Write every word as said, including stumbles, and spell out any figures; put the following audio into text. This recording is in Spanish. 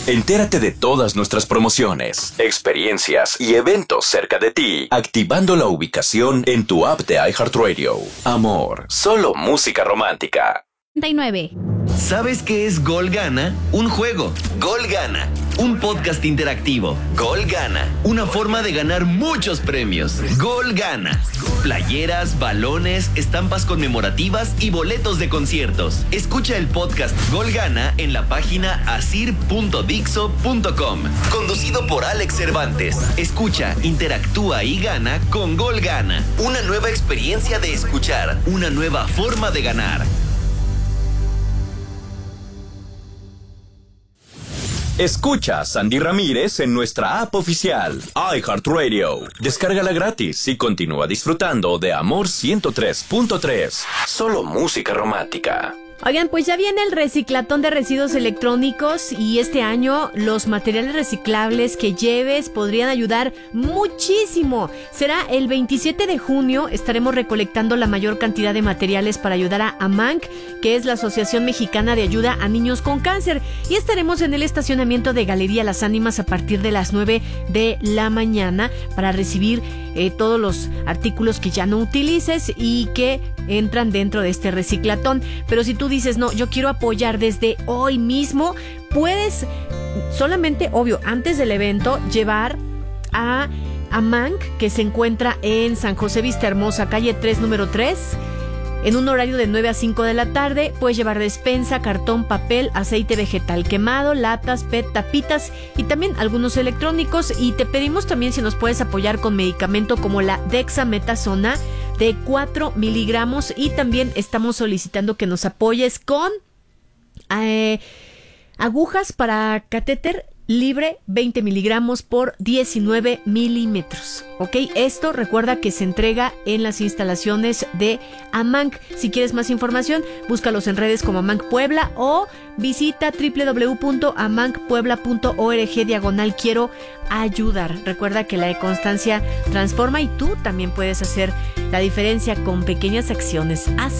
Entérate de todas nuestras promociones, experiencias y eventos cerca de ti, activando la ubicación en tu app de iHeartRadio. Amor, solo música romántica. treinta y nueve. ¿Sabes qué es Gol Gana? Un juego. Gol Gana. Un podcast interactivo. Gol Gana. Una forma de ganar muchos premios. Gol Gana. Playeras, balones, estampas conmemorativas y boletos de conciertos. Escucha el podcast Gol Gana en la página asir punto dixo punto com. Conducido por Alex Cervantes. Escucha, interactúa y gana con Gol Gana. Una nueva experiencia de escuchar. Una nueva forma de ganar. Escucha a Sandy Ramírez en nuestra app oficial, iHeartRadio. Descárgala gratis y continúa disfrutando de Amor ciento tres punto tres. Solo música romántica. Oigan, pues ya viene el reciclatón de residuos electrónicos y este año los materiales reciclables que lleves podrían ayudar muchísimo. Será el veintisiete de junio, estaremos recolectando la mayor cantidad de materiales para ayudar a AMANC, que es la Asociación Mexicana de Ayuda a Niños con Cáncer, y estaremos en el estacionamiento de Galería Las Ánimas a partir de las nueve de la mañana para recibir eh, todos los artículos que ya no utilices y que entran dentro de este reciclatón. Pero si tú dices, no, yo quiero apoyar desde hoy mismo, puedes solamente, obvio, antes del evento, llevar a AMANC, que se encuentra en San José Vista Hermosa, calle tres, número tres, en un horario de nueve a cinco de la tarde. Puedes llevar despensa, cartón, papel, aceite vegetal quemado, latas, P E T, tapitas y también algunos electrónicos. Y te pedimos también si nos puedes apoyar con medicamento como la dexametasona de cuatro miligramos, y también estamos solicitando que nos apoyes con eh, agujas para catéter libre, veinte miligramos por diecinueve milímetros. Ok, esto recuerda que se entrega en las instalaciones de AMANC. Si quieres más información, búscalos en redes como AMANC Puebla o visita doble u doble u doble u punto amanc puebla punto org diagonal quiero ayudar. Recuerda que la constancia transforma y tú también puedes hacer la diferencia con pequeñas acciones. Haz